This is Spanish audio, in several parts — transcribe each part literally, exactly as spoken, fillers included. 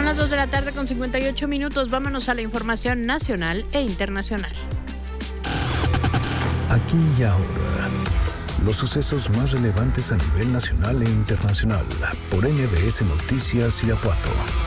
Son las dos de la tarde con cincuenta y ocho minutos. Vámonos a la información nacional e internacional. Aquí y ahora, los sucesos más relevantes a nivel nacional e internacional por M B S Noticias Irapuato.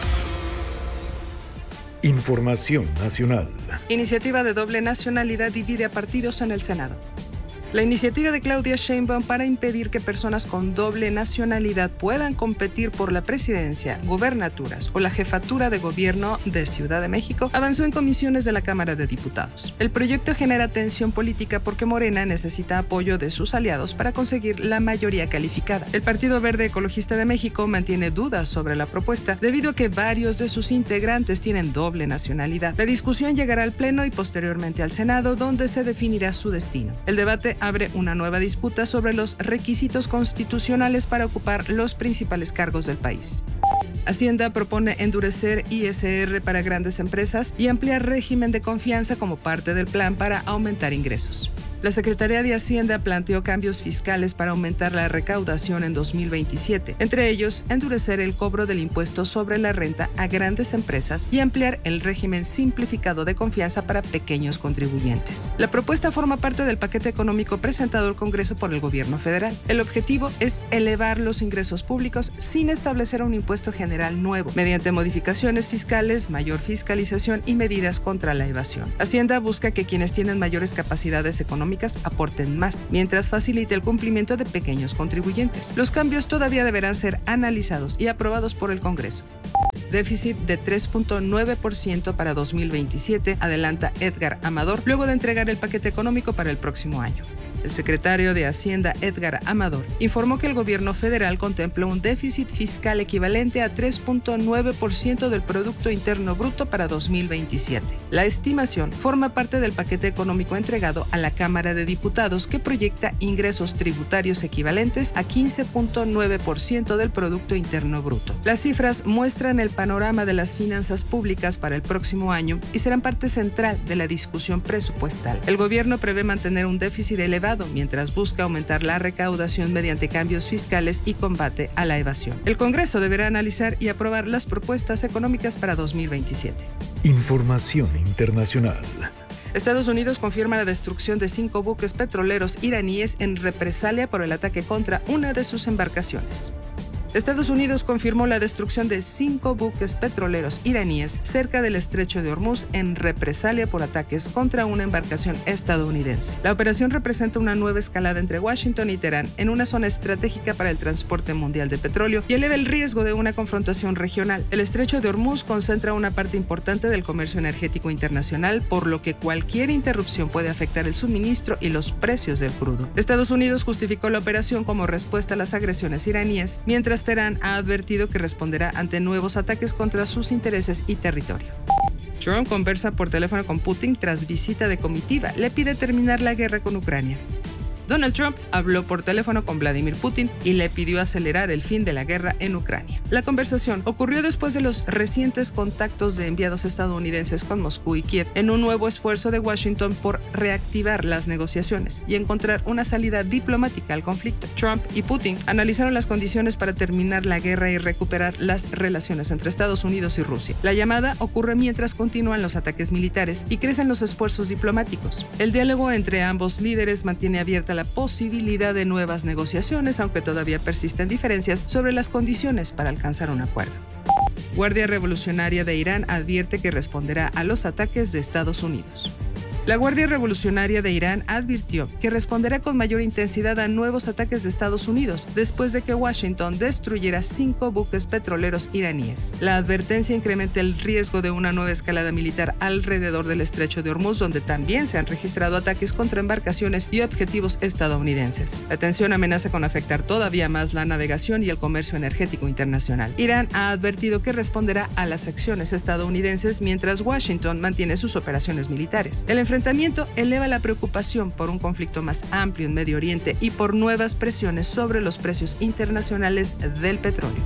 Información nacional. Iniciativa de doble nacionalidad divide a partidos en el Senado. La iniciativa de Claudia Sheinbaum para impedir que personas con doble nacionalidad puedan competir por la presidencia, gubernaturas o la jefatura de gobierno de Ciudad de México avanzó en comisiones de la Cámara de Diputados. El proyecto genera tensión política porque Morena necesita apoyo de sus aliados para conseguir la mayoría calificada. El Partido Verde Ecologista de México mantiene dudas sobre la propuesta debido a que varios de sus integrantes tienen doble nacionalidad. La discusión llegará al Pleno y posteriormente al Senado, donde se definirá su destino. El debate abre una nueva disputa sobre los requisitos constitucionales para ocupar los principales cargos del país. Hacienda propone endurecer I S R para grandes empresas y ampliar régimen de confianza como parte del plan para aumentar ingresos. La Secretaría de Hacienda planteó cambios fiscales para aumentar la recaudación en dos mil veintisiete, entre ellos endurecer el cobro del impuesto sobre la renta a grandes empresas y ampliar el régimen simplificado de confianza para pequeños contribuyentes. La propuesta forma parte del paquete económico presentado al Congreso por el Gobierno federal. El objetivo es elevar los ingresos públicos sin establecer un impuesto general nuevo, mediante modificaciones fiscales, mayor fiscalización y medidas contra la evasión. Hacienda busca que quienes tienen mayores capacidades económicas aporten más, mientras facilite el cumplimiento de pequeños contribuyentes. Los cambios todavía deberán ser analizados y aprobados por el Congreso. Déficit de tres punto nueve por ciento para dos mil veintisiete, adelanta Edgar Amador, luego de entregar el paquete económico para el próximo año. El secretario de Hacienda, Edgar Amador, informó que el gobierno federal contempla un déficit fiscal equivalente a tres punto nueve por ciento del Producto Interno Bruto para dos mil veintisiete. La estimación forma parte del paquete económico entregado a la Cámara de Diputados, que proyecta ingresos tributarios equivalentes a quince punto nueve por ciento del Producto Interno Bruto. Las cifras muestran el panorama de las finanzas públicas para el próximo año y serán parte central de la discusión presupuestal. El gobierno prevé mantener un déficit elevado mientras busca aumentar la recaudación mediante cambios fiscales y combate a la evasión. El Congreso deberá analizar y aprobar las propuestas económicas para dos mil veintisiete. Información internacional. Estados Unidos confirma la destrucción de cinco buques petroleros iraníes en represalia por el ataque contra una de sus embarcaciones. Estados Unidos confirmó la destrucción de cinco buques petroleros iraníes cerca del estrecho de Hormuz en represalia por ataques contra una embarcación estadounidense. La operación representa una nueva escalada entre Washington y Teherán en una zona estratégica para el transporte mundial de petróleo y eleva el riesgo de una confrontación regional. El estrecho de Hormuz concentra una parte importante del comercio energético internacional, por lo que cualquier interrupción puede afectar el suministro y los precios del crudo. Estados Unidos justificó la operación como respuesta a las agresiones iraníes, mientras Teherán ha advertido que responderá ante nuevos ataques contra sus intereses y territorio. Trump conversa por teléfono con Putin tras visita de comitiva. Le pide terminar la guerra con Ucrania. Donald Trump habló por teléfono con Vladimir Putin y le pidió acelerar el fin de la guerra en Ucrania. La conversación ocurrió después de los recientes contactos de enviados estadounidenses con Moscú y Kiev en un nuevo esfuerzo de Washington por reactivar las negociaciones y encontrar una salida diplomática al conflicto. Trump y Putin analizaron las condiciones para terminar la guerra y recuperar las relaciones entre Estados Unidos y Rusia. La llamada ocurre mientras continúan los ataques militares y crecen los esfuerzos diplomáticos. El diálogo entre ambos líderes mantiene abierta la posibilidad de nuevas negociaciones, aunque todavía persisten diferencias sobre las condiciones para alcanzar un acuerdo. Guardia Revolucionaria de Irán advierte que responderá a los ataques de Estados Unidos. La Guardia Revolucionaria de Irán advirtió que responderá con mayor intensidad a nuevos ataques de Estados Unidos después de que Washington destruyera cinco buques petroleros iraníes. La advertencia incrementa el riesgo de una nueva escalada militar alrededor del estrecho de Hormuz, donde también se han registrado ataques contra embarcaciones y objetivos estadounidenses. La tensión amenaza con afectar todavía más la navegación y el comercio energético internacional. Irán ha advertido que responderá a las acciones estadounidenses mientras Washington mantiene sus operaciones militares. El El enfrentamiento eleva la preocupación por un conflicto más amplio en Medio Oriente y por nuevas presiones sobre los precios internacionales del petróleo.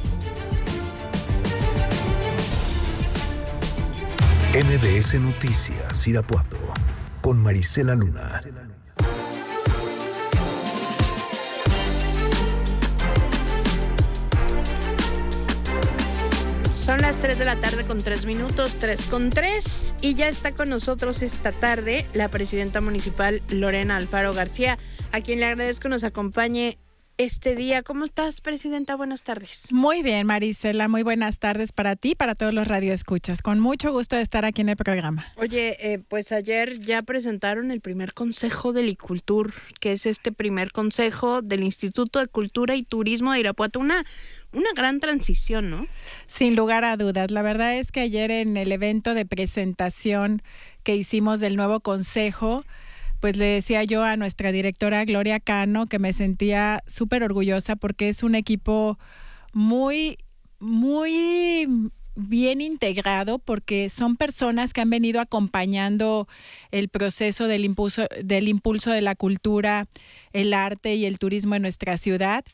M B S Noticias Irapuato con Marisela Luna. Son las tres de la tarde con tres minutos, tres con tres, y ya está con nosotros esta tarde la presidenta municipal Lorena Alfaro García, a quien le agradezco nos acompañe este día. ¿Cómo estás, presidenta? Buenas tardes. Muy bien, Marisela, muy buenas tardes para ti y para todos los radioescuchas. Con mucho gusto de estar aquí en el programa. Oye, eh, pues ayer ya presentaron el primer consejo del ICULTUR, que es este primer consejo del Instituto de Cultura y Turismo de Irapuato, una Una gran transición, ¿no? Sin lugar a dudas. La verdad es que ayer en el evento de presentación que hicimos del nuevo consejo, pues le decía yo a nuestra directora Gloria Cano que me sentía súper orgullosa porque es un equipo muy, muy bien integrado, porque son personas que han venido acompañando el proceso del impulso, del impulso de la cultura, el arte y el turismo en nuestra ciudad.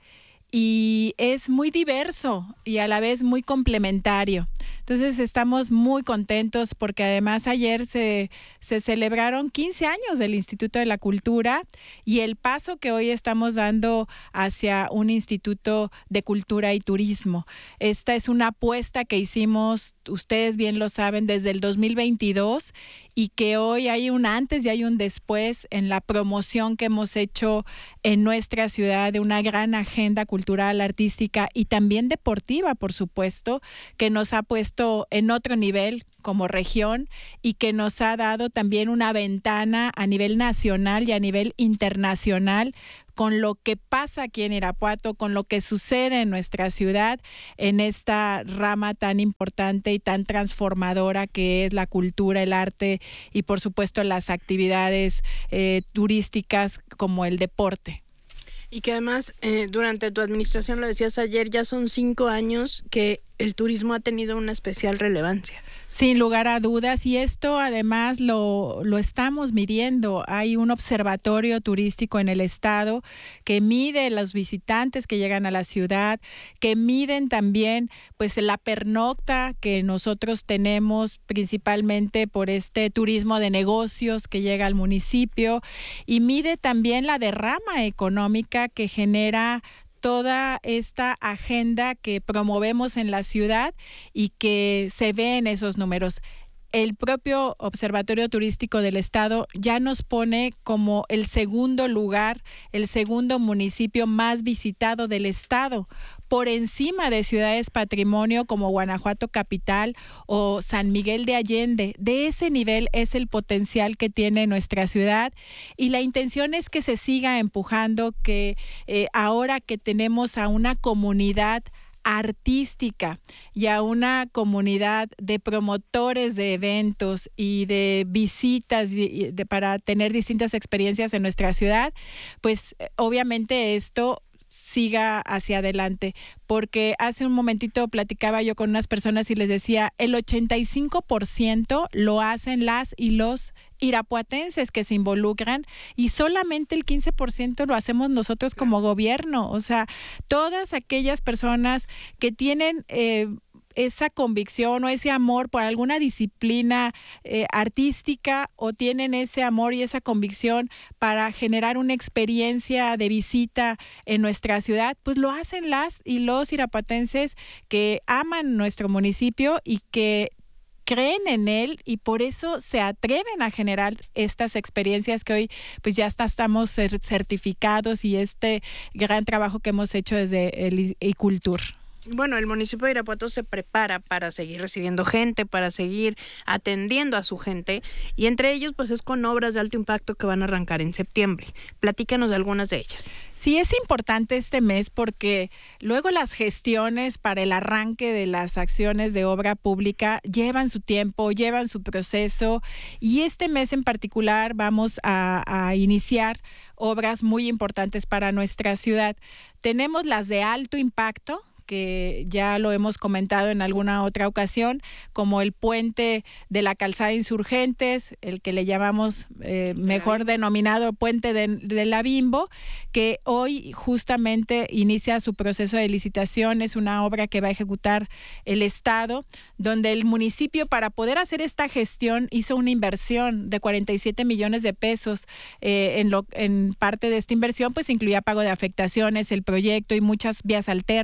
Y es muy diverso y a la vez muy complementario. Entonces estamos muy contentos porque además ayer se, se celebraron quince años del Instituto de la Cultura y el paso que hoy estamos dando hacia un Instituto de Cultura y Turismo. Esta es una apuesta que hicimos, ustedes bien lo saben, desde el dos mil veintidós, y que hoy hay un antes y hay un después en la promoción que hemos hecho en nuestra ciudad de una gran agenda cultural, artística y también deportiva, por supuesto, que nos ha puesto en otro nivel como región y que nos ha dado también una ventana a nivel nacional y a nivel internacional con lo que pasa aquí en Irapuato, con lo que sucede en nuestra ciudad, en esta rama tan importante y tan transformadora que es la cultura, el arte y por supuesto las actividades eh, turísticas como el deporte. Y que además eh, durante tu administración, lo decías ayer, ya son cinco años que el turismo ha tenido una especial relevancia. Sin lugar a dudas, y esto además lo, lo estamos midiendo. Hay un observatorio turístico en el estado que mide los visitantes que llegan a la ciudad, que miden también pues la pernocta que nosotros tenemos principalmente por este turismo de negocios que llega al municipio, y mide también la derrama económica que genera toda esta agenda que promovemos en la ciudad y que se ve en esos números. El propio Observatorio Turístico del Estado ya nos pone como el segundo lugar, el segundo municipio más visitado del estado, por encima de ciudades patrimonio como Guanajuato Capital o San Miguel de Allende. De ese nivel es el potencial que tiene nuestra ciudad y la intención es que se siga empujando, que eh, ahora que tenemos a una comunidad artística y a una comunidad de promotores de eventos y de visitas de, de, para tener distintas experiencias en nuestra ciudad, pues obviamente esto siga hacia adelante, porque hace un momentito platicaba yo con unas personas y les decía, el ochenta y cinco por ciento lo hacen las y los irapuatenses que se involucran y solamente el quince por ciento lo hacemos nosotros como gobierno. O sea, todas aquellas personas que tienen eh, esa convicción o ese amor por alguna disciplina eh, artística o tienen ese amor y esa convicción para generar una experiencia de visita en nuestra ciudad, pues lo hacen las y los irapuatenses que aman nuestro municipio y que creen en él y por eso se atreven a generar estas experiencias que hoy pues ya hasta estamos certificados y este gran trabajo que hemos hecho desde el ICULTUR. Bueno, el municipio de Irapuato se prepara para seguir recibiendo gente, para seguir atendiendo a su gente, y entre ellos pues es con obras de alto impacto que van a arrancar en septiembre. Platícanos de algunas de ellas. Sí, es importante este mes porque luego las gestiones para el arranque de las acciones de obra pública llevan su tiempo, llevan su proceso, y este mes en particular vamos a, a iniciar obras muy importantes para nuestra ciudad. Tenemos las de alto impacto, que ya lo hemos comentado en alguna otra ocasión, como el puente de la Calzada Insurgentes, el que le llamamos eh, mejor denominado Puente de, de la Bimbo, que hoy justamente inicia su proceso de licitación. Es una obra que va a ejecutar el Estado, donde el municipio, para poder hacer esta gestión, hizo una inversión de cuarenta y siete millones de pesos. Eh, en, lo, en parte de esta inversión, pues incluía pago de afectaciones, el proyecto y muchas vías alternas y demás.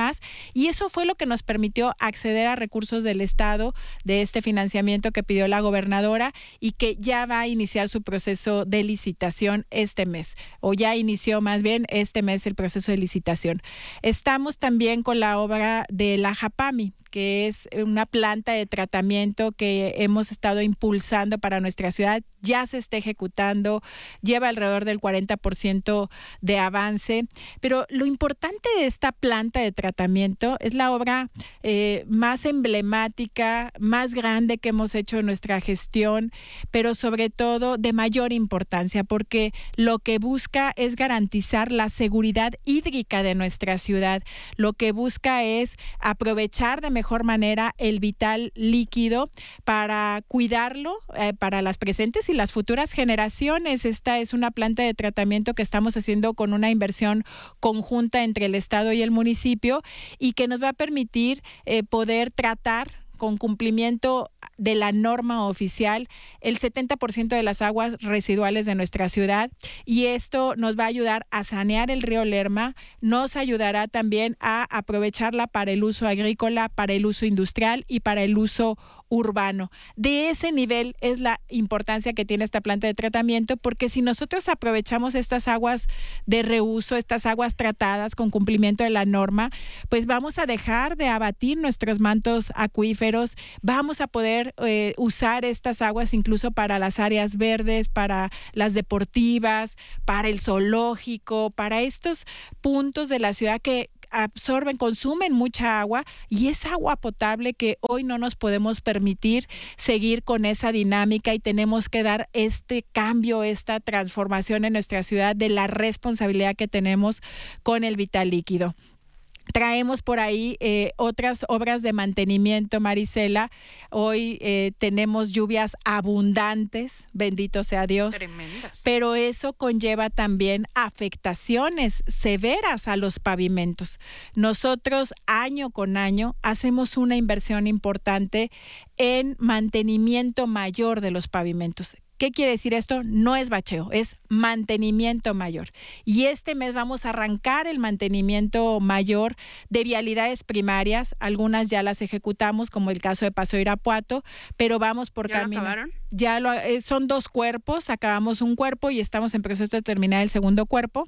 demás, y eso fue lo que nos permitió acceder a recursos del Estado de este financiamiento que pidió la gobernadora y que ya va a iniciar su proceso de licitación este mes, o ya inició más bien este mes el proceso de licitación. Estamos también con la obra de la Japami, que es una planta de tratamiento que hemos estado impulsando para nuestra ciudad, ya se está ejecutando, lleva alrededor del cuarenta por ciento de avance, pero lo importante de esta planta de tratamiento es la obra eh, más emblemática, más grande que hemos hecho en nuestra gestión, pero sobre todo de mayor importancia, porque lo que busca es garantizar la seguridad hídrica de nuestra ciudad, lo que busca es aprovechar de mejor manera el vital líquido para cuidarlo eh, para las presentes y las futuras generaciones. Esta es una planta de tratamiento que estamos haciendo con una inversión conjunta entre el Estado y el municipio y que nos va a permitir eh, poder tratar con cumplimiento de la norma oficial el setenta por ciento de las aguas residuales de nuestra ciudad, y esto nos va a ayudar a sanear el río Lerma, nos ayudará también a aprovecharla para el uso agrícola, para el uso industrial y para el uso urbano. De ese nivel es la importancia que tiene esta planta de tratamiento, porque si nosotros aprovechamos estas aguas de reuso, estas aguas tratadas con cumplimiento de la norma, pues vamos a dejar de abatir nuestros mantos acuíferos, vamos a poder eh, usar estas aguas incluso para las áreas verdes, para las deportivas, para el zoológico, para estos puntos de la ciudad que absorben, consumen mucha agua, y es agua potable que hoy no nos podemos permitir seguir con esa dinámica y tenemos que dar este cambio, esta transformación en nuestra ciudad de la responsabilidad que tenemos con el vital líquido. Traemos por ahí eh, otras obras de mantenimiento, Marisela. Hoy eh, tenemos lluvias abundantes, bendito sea Dios. Tremendas. Pero eso conlleva también afectaciones severas a los pavimentos. Nosotros año con año hacemos una inversión importante en mantenimiento mayor de los pavimentos. ¿Qué quiere decir esto? No es bacheo, es mantenimiento mayor. Y este mes vamos a arrancar el mantenimiento mayor de vialidades primarias. Algunas ya las ejecutamos, como el caso de Paseo Irapuato, pero vamos por ¿Ya camino. lo acabaron? Ya lo, eh, son dos cuerpos, acabamos un cuerpo y estamos en proceso de terminar el segundo cuerpo.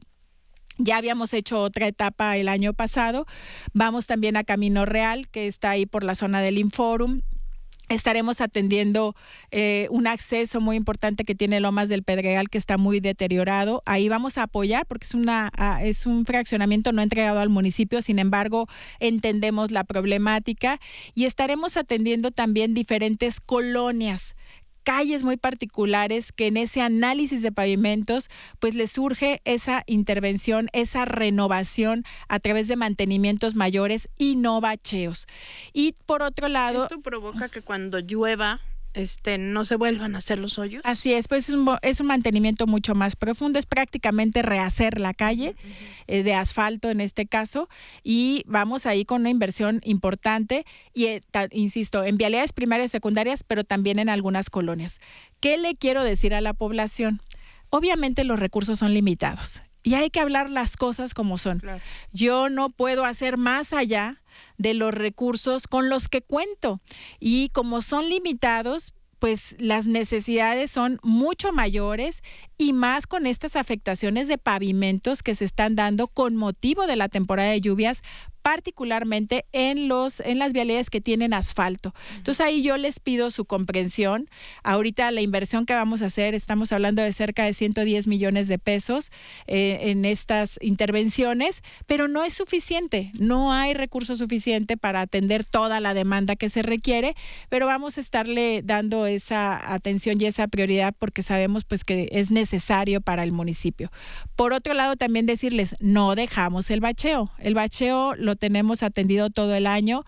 Ya habíamos hecho otra etapa el año pasado. Vamos también a Camino Real, que está ahí por la zona del Inforum. Estaremos atendiendo eh, un acceso muy importante que tiene Lomas del Pedregal, que está muy deteriorado. Ahí vamos a apoyar porque es, una, uh, es un fraccionamiento no entregado al municipio, sin embargo, entendemos la problemática, y estaremos atendiendo también diferentes colonias, calles muy particulares que en ese análisis de pavimentos pues les surge esa intervención, esa renovación a través de mantenimientos mayores y no bacheos. Y por otro lado... Esto provoca que cuando llueva este no se vuelvan a hacer los hoyos. Así es, pues es un, es un mantenimiento mucho más profundo, es prácticamente rehacer la calle, uh-huh. eh, de asfalto en este caso, y vamos ahí con una inversión importante y, eh, ta, insisto, en vialidades primarias y secundarias, pero también en algunas colonias. ¿Qué le quiero decir a la población? Obviamente los recursos son limitados y hay que hablar las cosas como son. Claro. Yo no puedo hacer más allá de los recursos con los que cuento, y como son limitados, pues las necesidades son mucho mayores, y más con estas afectaciones de pavimentos que se están dando con motivo de la temporada de lluvias, particularmente en los en las vialidades que tienen asfalto. Entonces ahí yo les pido su comprensión. Ahorita la inversión que vamos a hacer, estamos hablando de cerca de ciento diez millones de pesos eh, en estas intervenciones, pero no es suficiente, no hay recurso suficiente para atender toda la demanda que se requiere, pero vamos a estarle dando esa atención y esa prioridad porque sabemos pues que es necesario para el municipio. Por otro lado, también decirles, no dejamos el bacheo. El bacheo lo tenemos atendido todo el año.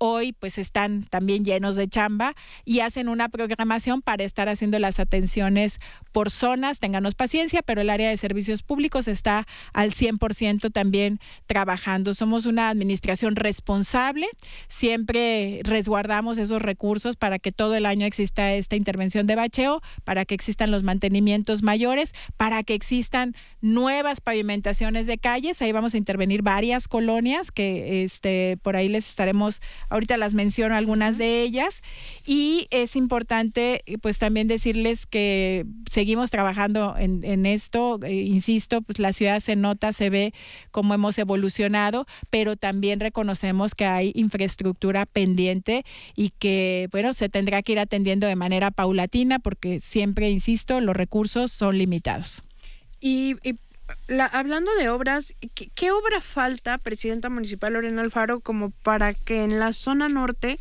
hoy pues están también llenos de chamba y hacen una programación para estar haciendo las atenciones por zonas. Ténganos paciencia, pero el área de servicios públicos está al cien por ciento también trabajando. Somos una administración responsable, siempre resguardamos esos recursos para que todo el año exista esta intervención de bacheo, para que existan los mantenimientos mayores, para que existan nuevas pavimentaciones de calles. Ahí vamos a intervenir varias colonias que este por ahí les estaremos, ahorita las menciono algunas de ellas, y es importante pues también decirles que seguimos trabajando en, en esto, eh, insisto, pues la ciudad se nota, se ve cómo hemos evolucionado, pero también reconocemos que hay infraestructura pendiente y que, bueno, se tendrá que ir atendiendo de manera paulatina porque siempre, insisto, los recursos son limitados. Y, y la, hablando de obras, ¿qué, ¿qué obra falta, Presidenta Municipal Lorena Alfaro, como para que en la zona norte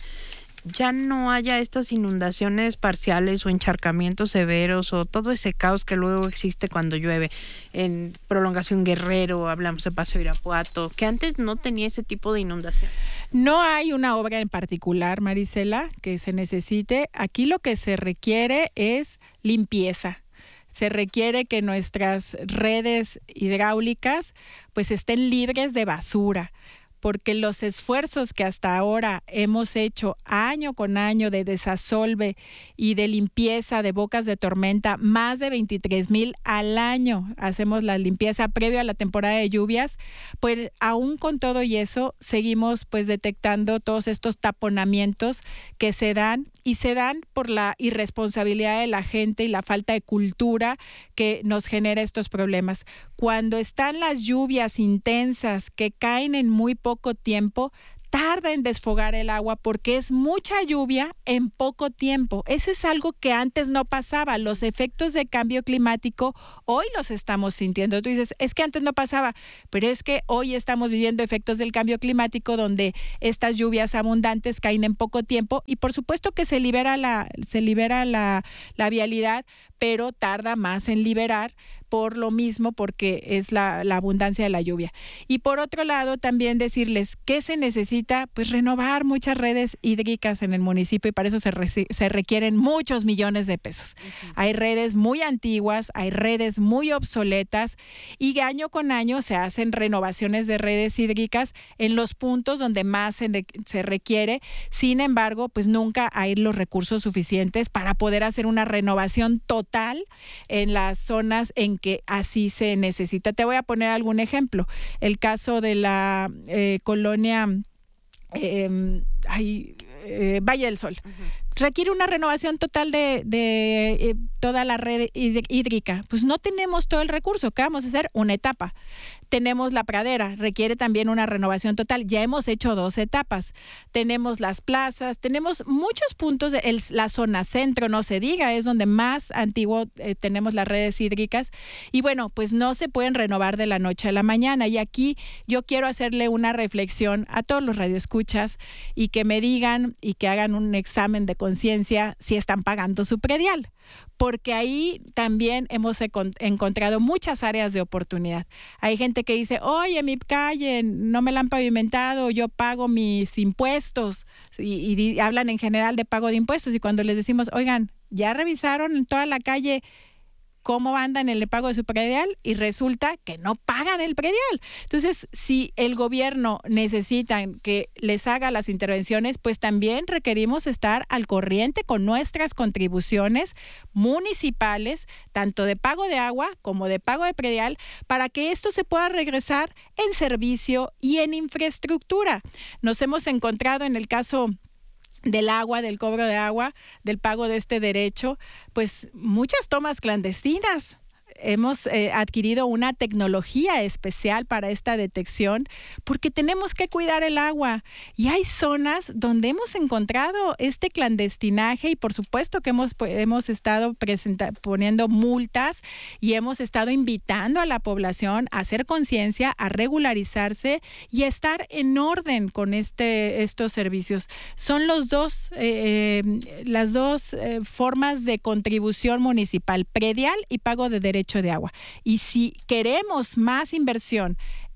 ya no haya estas inundaciones parciales o encharcamientos severos o todo ese caos que luego existe cuando llueve? En Prolongación Guerrero, hablamos de Paso Irapuato, que antes no tenía ese tipo de inundación. No hay una obra en particular, Marisela, que se necesite. Aquí lo que se requiere es limpieza. Se requiere que nuestras redes hidráulicas pues estén libres de basura, porque los esfuerzos que hasta ahora hemos hecho año con año de desasolve y de limpieza de bocas de tormenta, más de veintitrés mil al año hacemos la limpieza previo a la temporada de lluvias, pues aún con todo y eso seguimos pues detectando todos estos taponamientos que se dan y se dan por la irresponsabilidad de la gente y la falta de cultura que nos genera estos problemas. Cuando están las lluvias intensas que caen en muy poco tiempo, tarda en desfogar el agua porque es mucha lluvia en poco tiempo. Eso es algo que antes no pasaba. Los efectos de cambio climático hoy los estamos sintiendo. Tú dices, es que antes no pasaba, pero es que hoy estamos viviendo efectos del cambio climático donde estas lluvias abundantes caen en poco tiempo y por supuesto que se libera la, se libera la, la vialidad, pero tarda más en liberar por lo mismo, porque es la, la abundancia de la lluvia. Y por otro lado, también decirles que se necesita pues renovar muchas redes hídricas en el municipio y para eso se, re, se requieren muchos millones de pesos. Uh-huh. Hay redes muy antiguas, hay redes muy obsoletas y año con año se hacen renovaciones de redes hídricas en los puntos donde más se, se requiere. Sin embargo, pues nunca hay los recursos suficientes para poder hacer una renovación total en las zonas en que así se necesita. Te voy a poner algún ejemplo. El caso de la eh, colonia eh, ay, eh, Valle del Sol. Uh-huh. Requiere una renovación total de, de eh, toda la red hídrica. Pues no tenemos todo el recurso. ¿Qué vamos a hacer? Una etapa. Tenemos la pradera, requiere también una renovación total. Ya hemos hecho dos etapas. Tenemos las plazas, tenemos muchos puntos, de el, la zona centro, no se diga, es donde más antiguo eh, tenemos las redes hídricas. Y bueno, pues no se pueden renovar de la noche a la mañana. Y aquí yo quiero hacerle una reflexión a todos los radioescuchas y que me digan y que hagan un examen de conciencia si están pagando su predial, porque ahí también hemos encontrado muchas áreas de oportunidad. Hay gente que dice, oye, mi calle no me la han pavimentado, yo pago mis impuestos, y, y hablan en general de pago de impuestos, y cuando les decimos, oigan, ¿ya revisaron en toda la calle cómo andan en el pago de su predial? Y resulta que no pagan el predial. Entonces, si el gobierno necesita que les haga las intervenciones, pues también requerimos estar al corriente con nuestras contribuciones municipales, tanto de pago de agua como de pago de predial, para que esto se pueda regresar en servicio y en infraestructura. Nos hemos encontrado en el caso del agua, del cobro de agua, del pago de este derecho, pues muchas tomas clandestinas. Hemos eh, adquirido una tecnología especial para esta detección porque tenemos que cuidar el agua y hay zonas donde hemos encontrado este clandestinaje y por supuesto que hemos, hemos estado presenta- poniendo multas y hemos estado invitando a la población a hacer conciencia, a regularizarse y a estar en orden con este, estos servicios. Son los dos, eh, las dos eh, formas de contribución municipal, predial y pago de derecho de agua. Y si queremos más inversión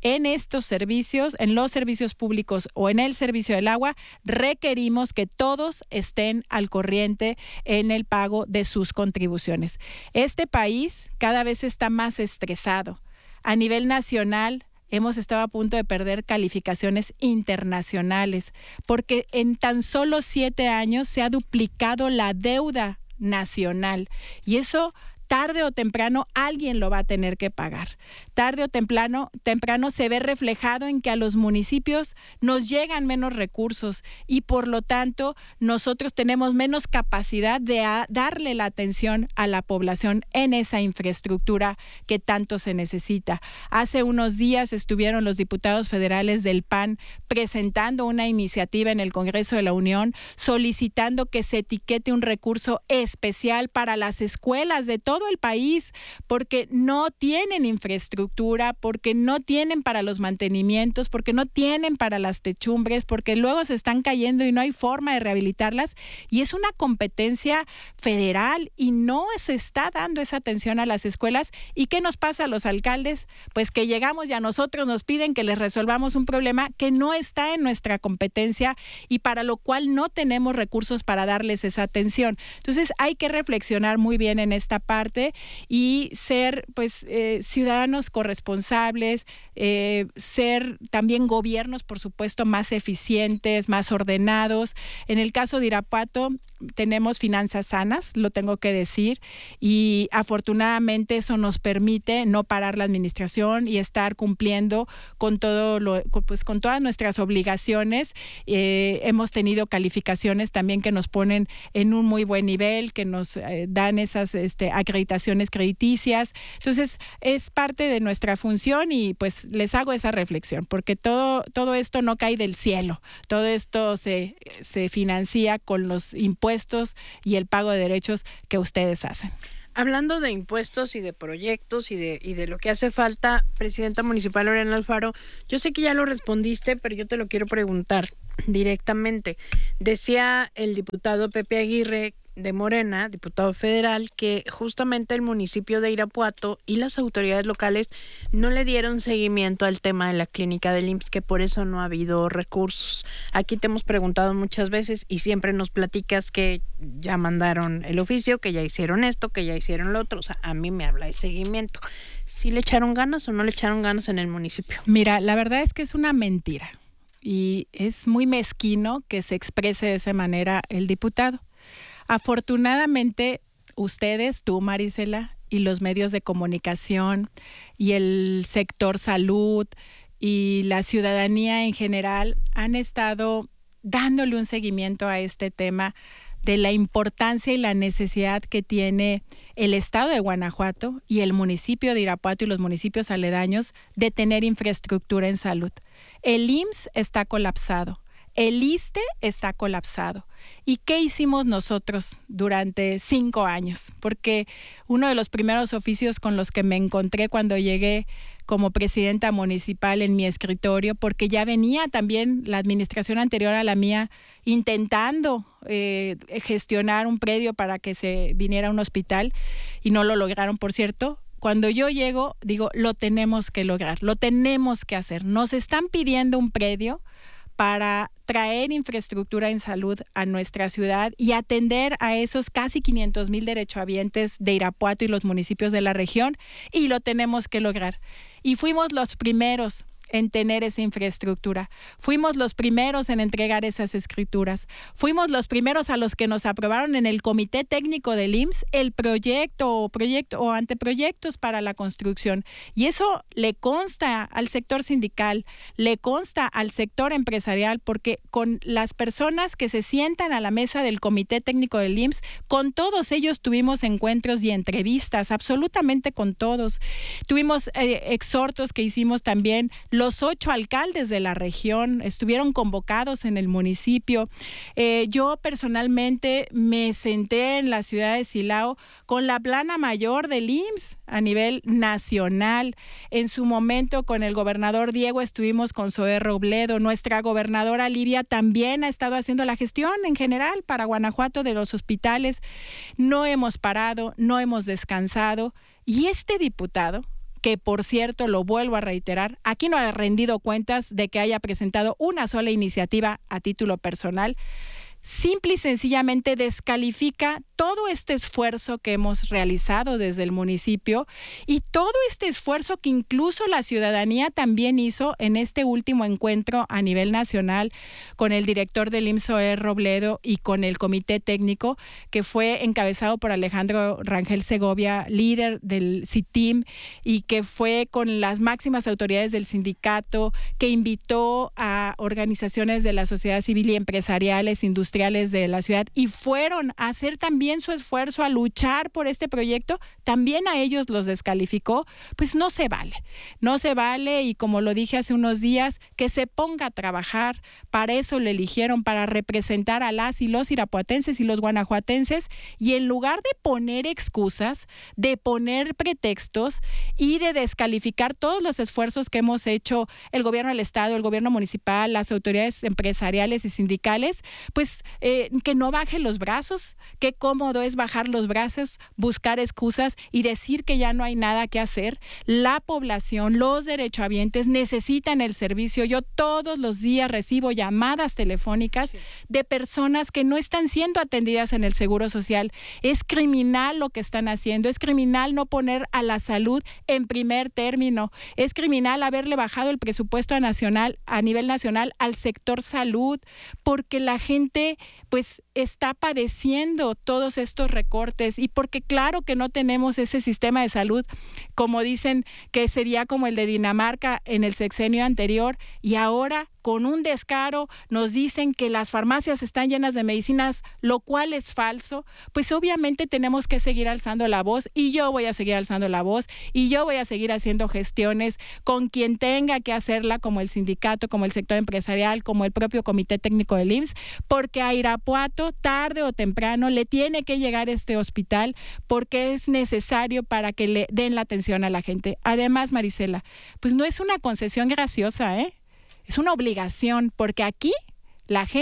en estos servicios, en los servicios públicos o en el servicio del agua, requerimos que todos estén al corriente en el pago de sus contribuciones. Este país cada vez está más estresado. A nivel nacional, hemos estado a punto de perder calificaciones internacionales, porque en tan solo siete años se ha duplicado la deuda nacional. Y eso, tarde o temprano, alguien lo va a tener que pagar. Tarde o temprano, temprano se ve reflejado en que a los municipios nos llegan menos recursos y por lo tanto nosotros tenemos menos capacidad de a, darle la atención a la población en esa infraestructura que tanto se necesita. Hace unos días estuvieron los diputados federales del P A N presentando una iniciativa en el Congreso de la Unión solicitando que se etiquete un recurso especial para las escuelas de todo el país, porque no tienen infraestructura, porque no tienen para los mantenimientos, porque no tienen para las techumbres, porque luego se están cayendo y no hay forma de rehabilitarlas, y es una competencia federal y no se está dando esa atención a las escuelas. ¿Y qué nos pasa a los alcaldes? Pues que llegamos y a nosotros nos piden que les resolvamos un problema que no está en nuestra competencia y para lo cual no tenemos recursos para darles esa atención. Entonces hay que reflexionar muy bien en esta parte y ser pues eh, ciudadanos corresponsables, eh, ser también gobiernos, por supuesto, más eficientes, más ordenados. En el caso de Irapuato tenemos finanzas sanas, lo tengo que decir, y afortunadamente eso nos permite no parar la administración y estar cumpliendo con todo lo, pues con todas nuestras obligaciones. Eh, hemos tenido calificaciones también que nos ponen en un muy buen nivel, que nos eh, dan esas este, acreditaciones crediticias. Entonces, es parte de nuestra función y pues les hago esa reflexión, porque todo, todo esto no cae del cielo. Todo esto se, se financia con los impuestos y el pago de derechos que ustedes hacen. Hablando de impuestos y de proyectos y de, y de lo que hace falta, Presidenta Municipal Lorena Alfaro, yo sé que ya lo respondiste, pero yo te lo quiero preguntar directamente. Decía el diputado Pepe Aguirre de Morena, diputado federal, que justamente el municipio de Irapuato y las autoridades locales no le dieron seguimiento al tema de la clínica del I M S S, que por eso no ha habido recursos. Aquí te hemos preguntado muchas veces y siempre nos platicas que ya mandaron el oficio, que ya hicieron esto, que ya hicieron lo otro. O sea, a mí me habla de seguimiento. ¿Sí le echaron ganas o no le echaron ganas en el municipio? Mira, la verdad es que es una mentira y es muy mezquino que se exprese de esa manera el diputado. Afortunadamente, ustedes, tú, Marisela, y los medios de comunicación y el sector salud y la ciudadanía en general han estado dándole un seguimiento a este tema de la importancia y la necesidad que tiene el estado de Guanajuato y el municipio de Irapuato y los municipios aledaños de tener infraestructura en salud. El I M S S está colapsado. El I S S S T E está colapsado. ¿Y qué hicimos nosotros durante cinco años? Porque uno de los primeros oficios con los que me encontré cuando llegué como presidenta municipal en mi escritorio, porque ya venía también la administración anterior a la mía intentando eh, gestionar un predio para que se viniera un hospital y no lo lograron, por cierto. Cuando yo llego, digo, lo tenemos que lograr, lo tenemos que hacer. Nos están pidiendo un predio para traer infraestructura en salud a nuestra ciudad y atender a esos casi quinientos mil derechohabientes de Irapuato y los municipios de la región, y lo tenemos que lograr. Y fuimos los primeros en tener esa infraestructura. Fuimos los primeros en entregar esas escrituras. Fuimos los primeros a los que nos aprobaron en el Comité Técnico del I M S S el proyecto o, proyecto, o anteproyectos para la construcción. Y eso le consta al sector sindical, le consta al sector empresarial, porque con las personas que se sientan a la mesa del Comité Técnico del I M S S, con todos ellos tuvimos encuentros y entrevistas, absolutamente con todos. Tuvimos eh, exhortos que hicimos también. Los ocho alcaldes de la región estuvieron convocados en el municipio. Eh, yo personalmente me senté en la ciudad de Silao con la plana mayor del I M S S a nivel nacional. En su momento con el gobernador Diego estuvimos con Zoé Robledo. Nuestra gobernadora Livia también ha estado haciendo la gestión en general para Guanajuato de los hospitales. No hemos parado, no hemos descansado. Y este diputado, que por cierto, lo vuelvo a reiterar, aquí no ha rendido cuentas de que haya presentado una sola iniciativa a título personal. Simple y sencillamente descalifica todo este esfuerzo que hemos realizado desde el municipio y todo este esfuerzo que incluso la ciudadanía también hizo en este último encuentro a nivel nacional con el director del I M S S, Zoé Robledo, y con el comité técnico que fue encabezado por Alejandro Rangel Segovia, líder del C I T I M, y que fue con las máximas autoridades del sindicato, que invitó a organizaciones de la sociedad civil y empresariales, industriales de la ciudad, y fueron a hacer también su esfuerzo a luchar por este proyecto. También a ellos los descalificó. Pues no se vale, no se vale, y como lo dije hace unos días, que se ponga a trabajar. Para eso le eligieron, para representar a las y los irapuatenses y los guanajuatenses, y en lugar de poner excusas, de poner pretextos y de descalificar todos los esfuerzos que hemos hecho el gobierno del estado, el gobierno municipal, las autoridades empresariales y sindicales, pues Eh, que no baje los brazos. Qué cómodo es bajar los brazos, buscar excusas y decir que ya no hay nada que hacer. La población, los derechohabientes necesitan el servicio. Yo todos los días recibo llamadas telefónicas sí. de personas que no están siendo atendidas en el Seguro Social. Es criminal lo que están haciendo, es criminal no poner a la salud en primer término, es criminal haberle bajado el presupuesto a, nacional, a nivel nacional al sector salud, porque la gente pues está padeciendo todos estos recortes, y porque claro que no tenemos ese sistema de salud, como dicen que sería como el de Dinamarca en el sexenio anterior, y ahora con un descaro nos dicen que las farmacias están llenas de medicinas, lo cual es falso. Pues obviamente tenemos que seguir alzando la voz, y yo voy a seguir alzando la voz, y yo voy a seguir haciendo gestiones con quien tenga que hacerla, como el sindicato, como el sector empresarial, como el propio comité técnico del I M S S, porque a Irapuato, tarde o temprano, le tiene que llegar este hospital, porque es necesario para que le den la atención a la gente. Además, Marisela, pues no es una concesión graciosa, ¿eh? Es una obligación, porque aquí la gente